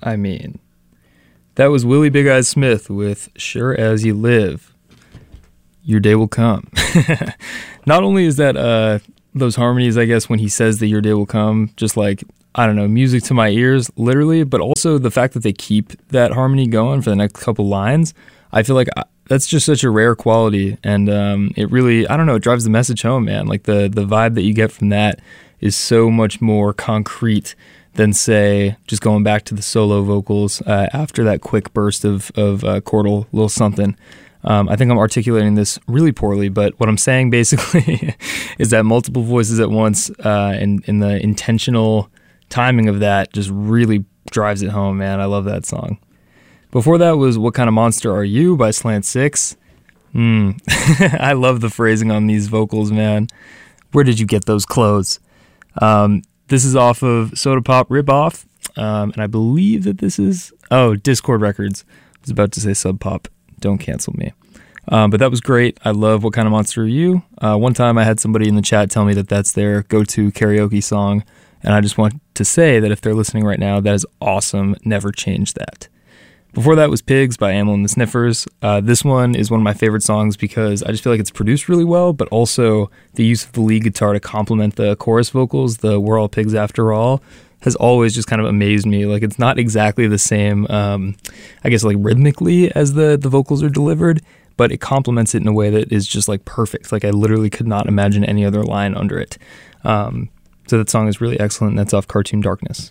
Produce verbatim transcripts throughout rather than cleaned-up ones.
I mean, that was Willie Big Eyes Smith with Sure As You Live. Your day will come. Not only is that uh, those harmonies, I guess, when he says that your day will come, just like, I don't know, music to my ears, literally, but also the fact that they keep that harmony going for the next couple lines, I feel like that's just such a rare quality, and um, it really, I don't know, it drives the message home, man. Like, the, the vibe that you get from that is so much more concrete than, say, just going back to the solo vocals uh, after that quick burst of, of uh, chordal little something. Um, I think I'm articulating this really poorly, but what I'm saying basically is that multiple voices at once uh, and, and the intentional timing of that just really drives it home, man. I love that song. Before that was What Kind of Monster Are You by Slant Six. Mm. I love the phrasing on these vocals, man. Where did you get those clothes? Um, this is off of Soda Pop Ripoff, um, and I believe that this is, oh, Discord Records. I was about to say Sub Pop. Don't cancel me. Um, but that was great. I love What Kind of Monster Are You? Uh, one time I had somebody in the chat tell me that that's their go-to karaoke song, and I just want to say that if they're listening right now, that is awesome. Never change that. Before that was Pigs by Amyl and the Sniffers. Uh, this one is one of my favorite songs because I just feel like it's produced really well, but also the use of the lead guitar to complement the chorus vocals, the We're All Pigs After All, has always just kind of amazed me. Like, it's not exactly the same, um, I guess, like rhythmically as the, the vocals are delivered, but it complements it in a way that is just like perfect. Like, I literally could not imagine any other line under it. Um, so that song is really excellent, and that's off Cartoon Darkness.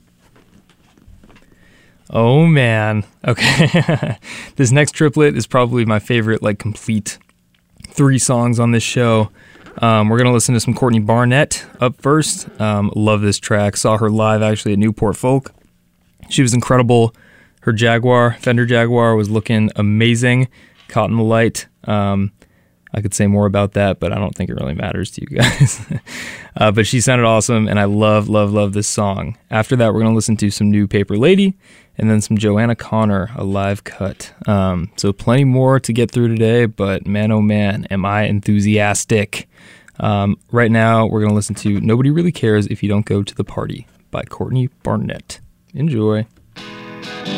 Oh man. Okay. This next triplet is probably my favorite, like, complete three songs on this show. Um, we're going to listen to some Courtney Barnett up first. Um, love this track. Saw her live actually at Newport Folk. She was incredible. Her Jaguar, Fender Jaguar, was looking amazing. Caught in the light. Um, I could say more about that, but I don't think it really matters to you guys. uh, but she sounded awesome, and I love, love, love this song. After that, we're going to listen to some new Paper Lady, and then some Joanna Connor, a live cut. Um, so plenty more to get through today, but man, oh man, am I enthusiastic. Um, right now, we're going to listen to Nobody Really Cares If You Don't Go to the Party by Courtney Barnett. Enjoy.